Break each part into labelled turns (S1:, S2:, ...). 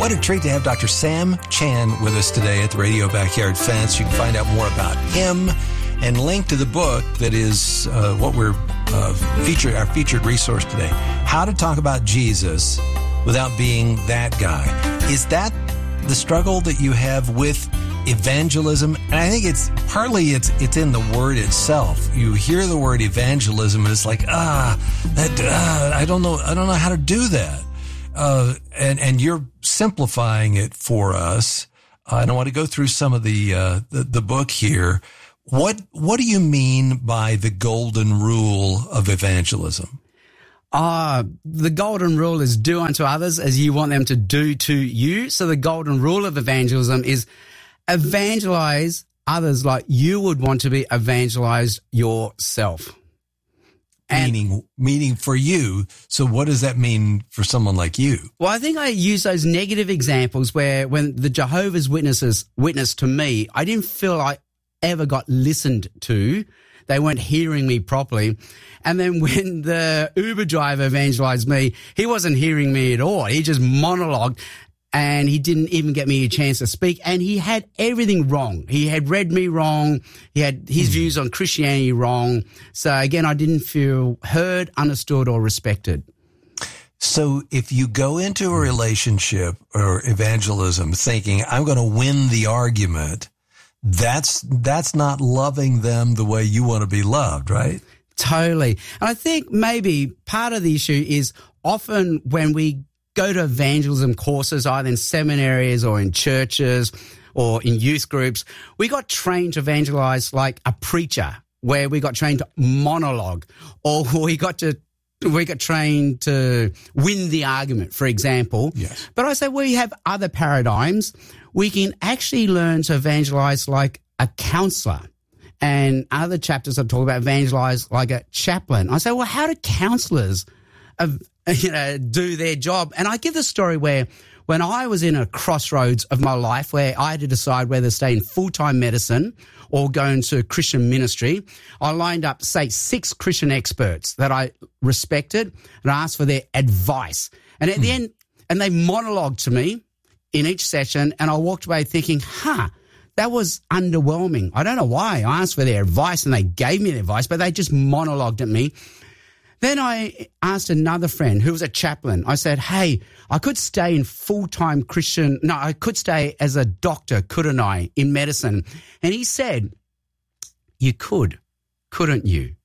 S1: What a treat to have Dr. Sam Chan with us today at the Radio Backyard Fence. You can find out more about him and link to the book that is what we're our featured resource today. How to Talk About Jesus Without Being That Guy. Is that the struggle that you have with evangelism? And I think it's partly it's in the word itself. You hear the word evangelism and it's like, I don't know how to do that. And you're simplifying it for us. And I want to go through some of the book here. What do you mean by the golden rule of evangelism?
S2: The golden rule is do unto others as you want them to do to you. So the golden rule of evangelism is evangelize others like you would want to be evangelized yourself.
S1: Meaning for you. So what does that mean for someone like you?
S2: Well, I think I use those negative examples where when the Jehovah's Witnesses witnessed to me, I didn't feel I ever got listened to. They weren't hearing me properly. And then when the Uber driver evangelized me, he wasn't hearing me at all. He just monologued and he didn't even get me a chance to speak. And he had everything wrong. He had read me wrong. He had his views on Christianity wrong. So again, I didn't feel heard, understood, or respected.
S1: So if you go into a relationship or evangelism thinking, I'm going to win the argument, that's not loving them the way you want to be loved, right?
S2: Totally. And I think maybe part of the issue is often when we go to evangelism courses, either in seminaries or in churches or in youth groups, we got trained to evangelize like a preacher, where we got trained to monologue, or we got trained to win the argument, for example.
S1: Yes. But
S2: I say we have other paradigms. We can actually learn to evangelize like a counselor. And other chapters I talk about evangelize like a chaplain. I say, well, how do counselors, do their job? And I give the story where when I was in a crossroads of my life where I had to decide whether to stay in full-time medicine or go into Christian ministry, I lined up, say, 6 Christian experts that I respected and asked for their advice. And at the end, and they monologued to me in each session, and I walked away thinking, that was underwhelming. I don't know why. I asked for their advice and they gave me the advice, but they just monologued at me. Then I asked another friend who was a chaplain. I said, hey, I could stay in full-time Christian. No, I could stay as a doctor, couldn't I, in medicine? And he said, you could, couldn't you?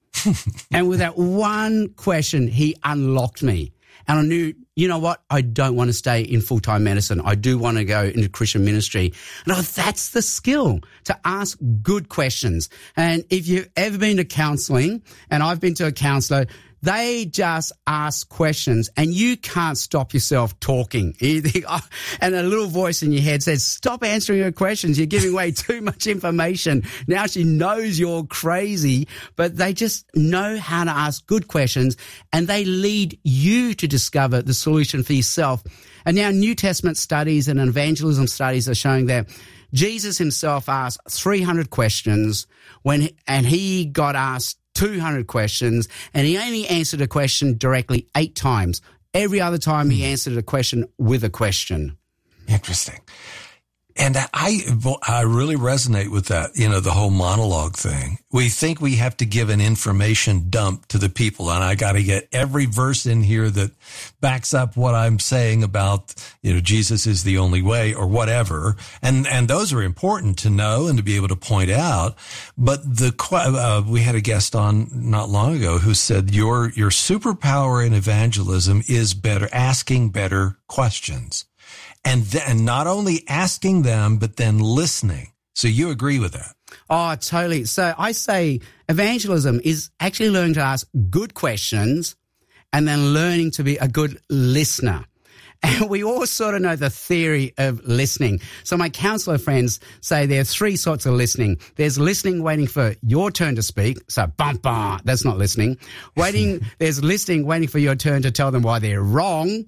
S2: And with that one question, he unlocked me. And I knew, you know what? I don't want to stay in full-time medicine. I do want to go into Christian ministry. And that's the skill, to ask good questions. And if you've ever been to counseling, and I've been to a counselor, they just ask questions and you can't stop yourself talking. You think, and a little voice in your head says, stop answering her questions. You're giving away too much information. Now she knows you're crazy, but they just know how to ask good questions and they lead you to discover the solution for yourself. And now New Testament studies and evangelism studies are showing that Jesus himself asked 300 questions and he got asked 200 questions, and he only answered a question directly 8 times. Every other time he answered a question with a question.
S1: Interesting. And I really resonate with that, the whole monologue thing. We think we have to give an information dump to the people, and I got to get every verse in here that backs up what I'm saying about, Jesus is the only way or whatever. And those are important to know and to be able to point out. But we had a guest on not long ago who said your superpower in evangelism is asking better questions. And not only asking them, but then listening. So you agree with that?
S2: Oh, totally. So I say evangelism is actually learning to ask good questions and then learning to be a good listener. And we all sort of know the theory of listening. So my counselor friends say there are 3 sorts of listening. There's listening waiting for your turn to speak. So that's not listening. There's listening waiting for your turn to tell them why they're wrong.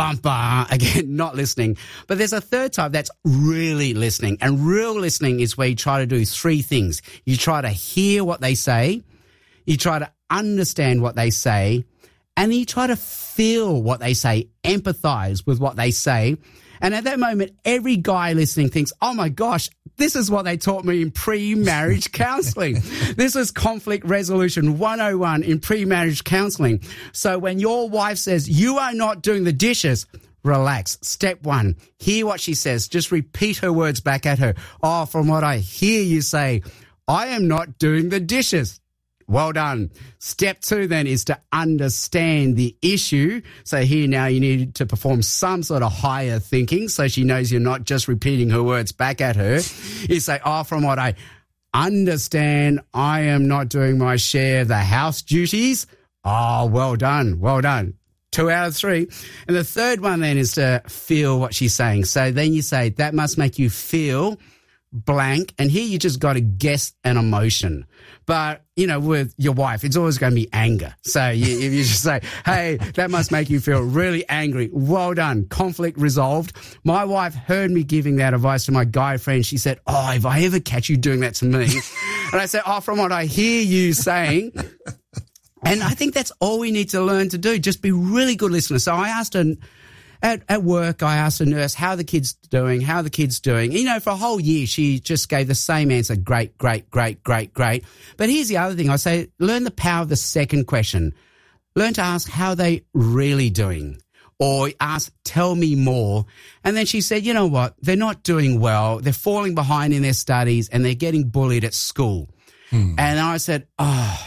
S2: Again, not listening. But there's a third type that's really listening. And real listening is where you try to do 3 things. You try to hear what they say, you try to understand what they say, and you try to feel what they say, empathize with what they say. And at that moment, every guy listening thinks, oh my gosh, this is what they taught me in pre-marriage counseling. This is conflict resolution 101 in pre-marriage counseling. So when your wife says, you are not doing the dishes, relax. Step one, hear what she says. Just repeat her words back at her. Oh, from what I hear you say, I am not doing the dishes. Well done. Step two then is to understand the issue. So here now you need to perform some sort of higher thinking so she knows you're not just repeating her words back at her. You say, oh, from what I understand, I am not doing my share of the house duties. Oh, well done. Well done. 2 out of 3. And the third one then is to feel what she's saying. So then you say, that must make you feel blank. And here you just got to guess an emotion. But, you know, with your wife, it's always going to be anger. So if you just say, hey, that must make you feel really angry. Well done. Conflict resolved. My wife heard me giving that advice to my guy friend. She said, oh, if I ever catch you doing that to me. And I said, oh, from what I hear you saying. And I think that's all we need to learn to do. Just be really good listeners. So I asked her, at work, I asked a nurse, how are the kids doing? How are the kids doing? You know, for a whole year, she just gave the same answer. Great, great, great, great, great. But here's the other thing. I say, learn the power of the second question. Learn to ask, how are they really doing? Or ask, tell me more. And then she said, you know what? They're not doing well. They're falling behind in their studies and they're getting bullied at school. And I said, oh,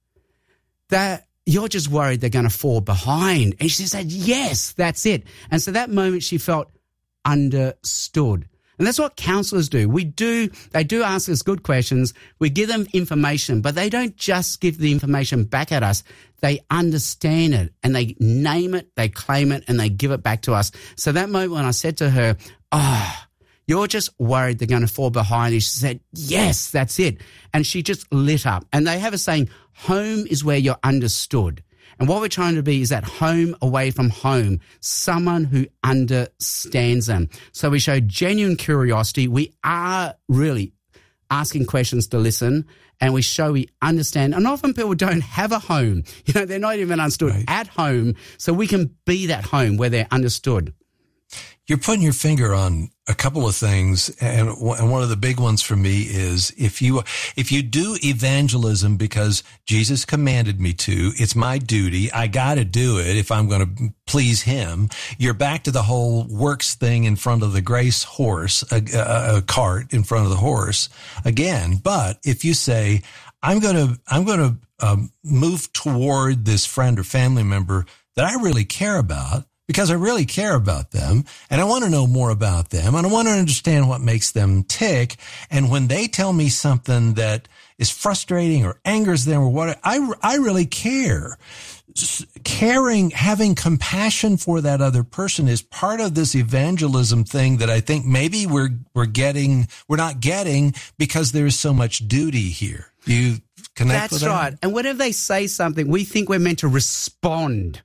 S2: that you're just worried they're going to fall behind. And she said, yes, that's it. And so that moment she felt understood. And that's what counselors do. They do ask us good questions. We give them information, but they don't just give the information back at us. They understand it and they name it, they claim it, and they give it back to us. So that moment when I said to her, oh, you're just worried they're going to fall behind. And she said, yes, that's it. And she just lit up. And they have a saying, home is where you're understood. And what we're trying to be is at home away from home, someone who understands them. So we show genuine curiosity. We are really asking questions to listen, and we show we understand. And often people don't have a home. You know, they're not even understood at home. So we can be that home where they're understood.
S1: You're putting your finger on a couple of things, and one of the big ones for me is if you do evangelism because Jesus commanded me to, it's my duty, I got to do it if I'm going to please him, you're back to the whole works thing in front of the grace horse, a cart in front of the horse again. But if you say, I'm going to move toward this friend or family member that I really care about, because I really care about them and I want to know more about them and I want to understand what makes them tick. And when they tell me something that is frustrating or angers them or what, I really care. Caring, having compassion for that other person is part of this evangelism thing that I think maybe we're not getting because there is so much duty here. You connect with that?
S2: That's right. And whenever they say something, we think we're meant to respond.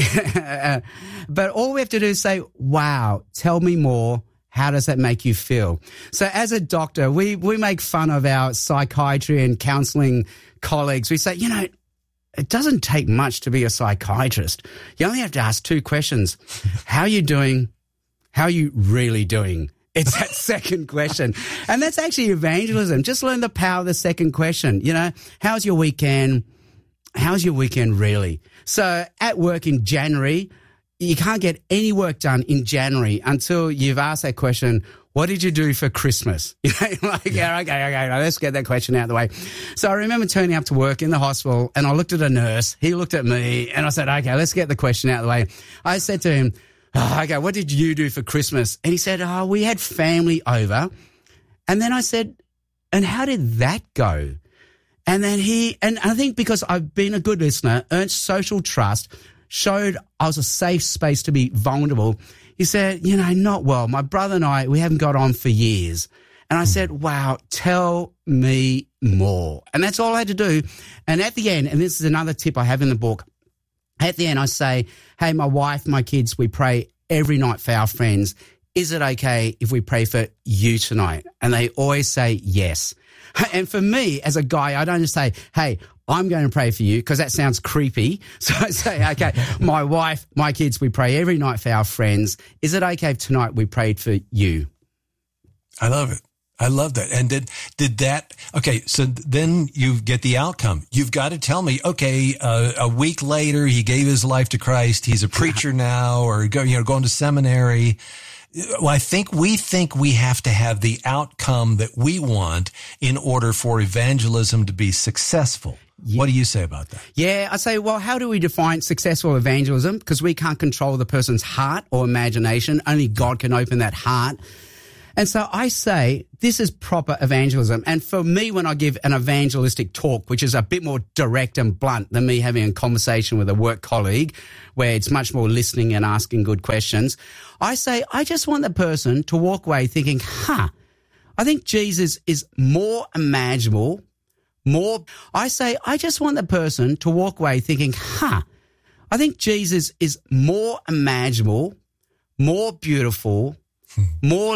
S2: But all we have to do is say, wow, tell me more. How does that make you feel? So as a doctor, we make fun of our psychiatry and counseling colleagues. We say, you know, it doesn't take much to be a psychiatrist. You only have to ask 2 questions. How are you doing? How are you really doing? It's that second question. And that's actually evangelism. Just learn the power of the second question. You know, how's your weekend? How's your weekend really? So at work in January, you can't get any work done in January until you've asked that question, what did you do for Christmas? You know, like, yeah, okay, let's get that question out of the way. So I remember turning up to work in the hospital and I looked at a nurse. He looked at me and I said, okay, let's get the question out of the way. I said to him, okay, what did you do for Christmas? And he said, we had family over. And then I said, and how did that go? And then and I think because I've been a good listener, earned social trust, showed I was a safe space to be vulnerable. He said, you know, not well. My brother and I, we haven't got on for years. And I said, wow, tell me more. And that's all I had to do. And at the end, and this is another tip I have in the book, at the end I say, hey, my wife, my kids, we pray every night for our friends. Is it okay if we pray for you tonight? And they always say yes. And for me, as a guy, I don't just say, hey, I'm going to pray for you because that sounds creepy. So I say, okay, my wife, my kids, we pray every night for our friends. Is it okay if tonight we prayed for you?
S1: I love it. I love that. And did that, okay, so then you get the outcome. You've got to tell me, okay, a week later, he gave his life to Christ. He's a preacher now, or going to seminary. Well, we think we have to have the outcome that we want in order for evangelism to be successful. Yeah. What do you say about that?
S2: Yeah, I say, well, how do we define successful evangelism? Because we can't control the person's heart or imagination. Only God can open that heart. And so I say this is proper evangelism. And for me, when I give an evangelistic talk, which is a bit more direct and blunt than me having a conversation with a work colleague, where it's much more listening and asking good questions, I say I just want the person to walk away thinking, I think Jesus is more imaginable, I just want the person to walk away thinking, I think Jesus is more imaginable, more beautiful, more